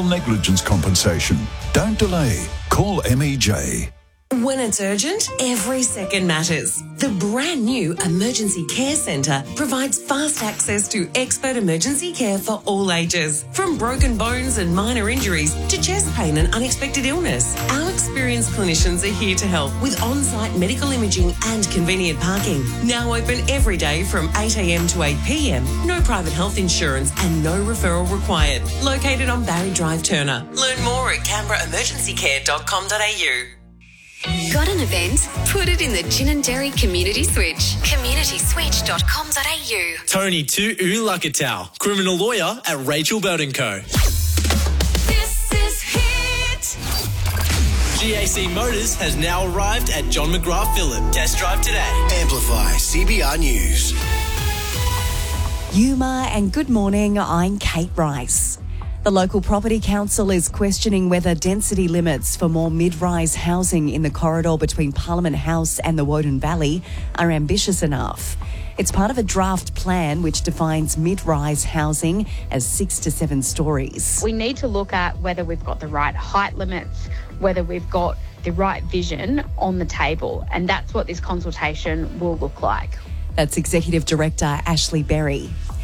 negligence compensation. Don't delay. Call MEJ. When it's urgent, every second matters. The brand new Emergency Care Centre provides fast access to expert emergency care for all ages. From broken bones and minor injuries to chest pain and unexpected illness, our experienced clinicians are here to help with on-site medical imaging and convenient parking. Now open every day from 8 a.m. to 8 p.m. No private health insurance and no referral required. Located on Barry Drive, Turner. Learn more at canberraemergencycare.com.au. Got an event? Put it in the Ginninderry Community Switch. communityswitch.com.au. Tony Tu Lakatau, criminal lawyer at Rachel Belt & Co. This is Hit. GAC Motors has now arrived at John McGrath Phillip. Test drive today. Amplify CBR News. Yuma and good morning, I'm Kate Rice. The local property council is questioning whether density limits for more mid-rise housing in the corridor between Parliament House and the Woden Valley are ambitious enough. It's part of a draft plan which defines mid-rise housing as 6 to 7 stories. We need to look at whether we've got the right height limits, whether we've got the right vision on the table, and that's what this consultation will look like. That's Executive Director Ashley Berry.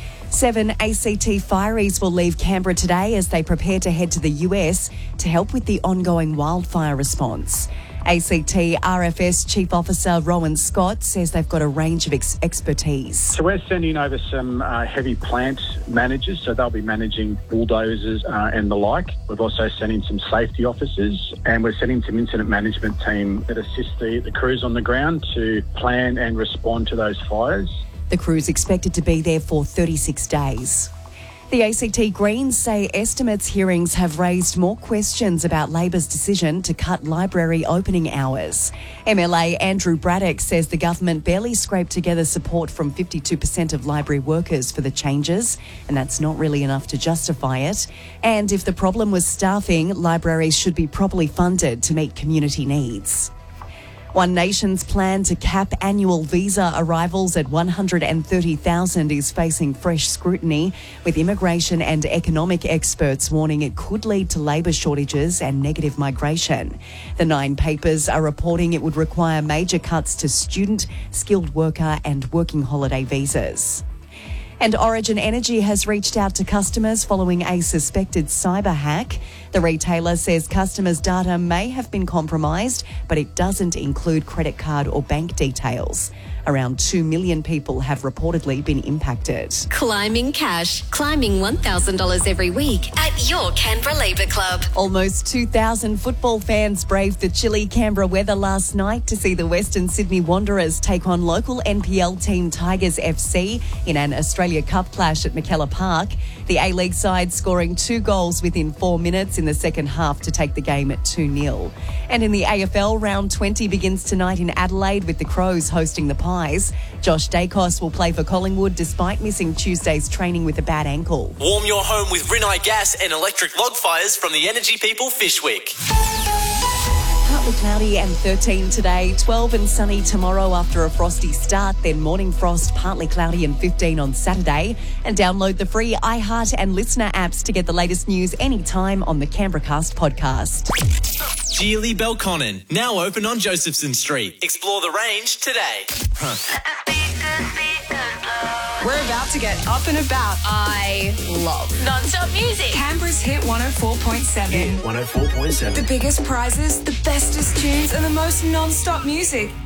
7 ACT fireys will leave Canberra today as they prepare to head to the US to help with the ongoing wildfire response. ACT RFS Chief Officer Rowan Scott says they've got a range of expertise. So we're sending over some heavy plant managers, so they'll be managing bulldozers and the like. We've also sent in some safety officers, and we're sending some incident management team that assist the crews on the ground to plan and respond to those fires. The crew's expected to be there for 36 days. The ACT Greens say estimates hearings have raised more questions about Labor's decision to cut library opening hours. MLA Andrew Braddock says the government barely scraped together support from 52% of library workers for the changes, and that's not really enough to justify it. And if the problem was staffing, libraries should be properly funded to meet community needs. One Nation's plan to cap annual visa arrivals at 130,000 is facing fresh scrutiny, with immigration and economic experts warning it could lead to labour shortages and negative migration. The 9 papers are reporting it would require major cuts to student, skilled worker and working holiday visas. And Origin Energy has reached out to customers following a suspected cyber hack. The retailer says customers' data may have been compromised, but it doesn't include credit card or bank details. Around 2 million people have reportedly been impacted. Climbing cash. Climbing $1,000 every week at your Canberra Labour Club. Almost 2,000 football fans braved the chilly Canberra weather last night to see the Western Sydney Wanderers take on local NPL team Tigers FC in an Australia Cup clash at McKellar Park. The A-League side scoring 2 goals within 4 minutes in the second half to take the game at 2-0. And in the AFL, round 20 begins tonight in Adelaide with the Crows hosting the Pies. Josh Dacos will play for Collingwood despite missing Tuesday's training with a bad ankle. Warm your home with Rinnai gas and electric log fires from the Energy People Fishwick. Partly cloudy and 13 today, 12 and sunny tomorrow after a frosty start, then morning frost, partly cloudy and 15 on Saturday. And download the free iHeart and Listener apps to get the latest news anytime on the Canberracast podcast. Geely Belconnen, now open on Josephson Street. Explore the range today. We're about to get up and about. I love non-stop music. Canberra's Hit 104.7. 104.7. The biggest prizes, the bestest tunes, and the most non-stop music.